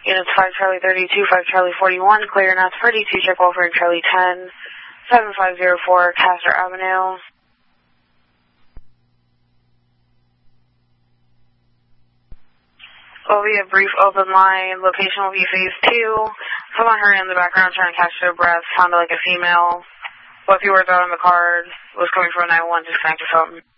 Units 5 Charlie 32, 5 Charlie 41, clear knots for D2 check over in Charlie 10, 7504 Castor Avenue. Will be a brief open line. Location will be phase 2. Someone hurry in the background trying to catch their breath. Sounded like a female. What if you were out on the card? Was coming from 911, disconnect your phone.